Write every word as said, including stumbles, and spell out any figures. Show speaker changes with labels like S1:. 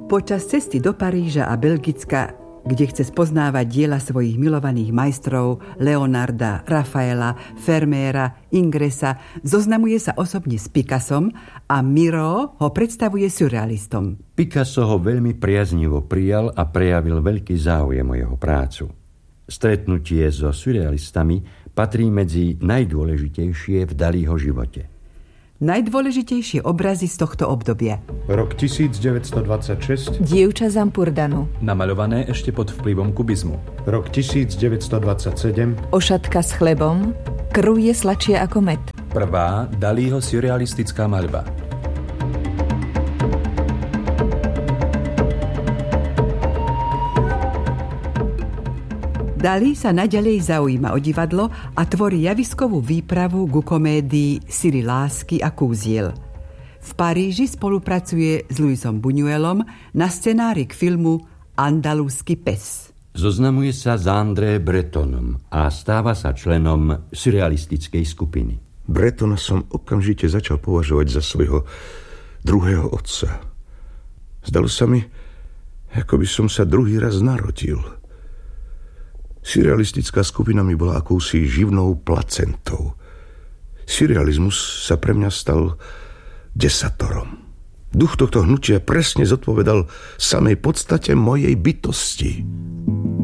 S1: Počas cesty do Paríža a Belgicka, kde chce spoznávať diela svojich milovaných majstrov Leonarda, Rafaela, Vermeera, Ingresa, zoznamuje sa osobne s Picassom a Miro ho predstavuje surrealistom.
S2: Picasso ho veľmi priaznivo prijal a prejavil veľký záujem o jeho prácu. Stretnutie so surrealistami patrí medzi najdôležitejšie v Dalího živote.
S1: Najdôležitejšie obrazy z tohto obdobia.
S3: Rok tisícdeväťstodvadsaťšesť.
S4: Dievča Zampurdanu.
S5: Namaľované ešte pod vplyvom kubizmu.
S3: Rok tisícdeväťstodvadsaťsedem.
S4: Ošatka s chlebom. Krv je sladšia ako med.
S5: Prvá Dalího surrealistická maľba.
S1: Dalí sa naďalej zaujíma o divadlo a tvorí javiskovú výpravu ku komédii Syry lásky a kúziel. V Paríži spolupracuje s Luisom Buñuelom na scenári k filmu Andalúsky pes.
S2: Zoznamuje sa s André Bretonom a stáva sa členom surrealistickej skupiny.
S6: Bretona som okamžite začal považovať za svojho druhého otca. Zdalo sa mi, ako by som sa druhý raz narodil. Surrealistická skupina mi bola akousi živnou placentou. Surrealizmus sa pre mňa stal desatorom. Duch tohto hnutia presne zodpovedal samej podstate mojej bytosti.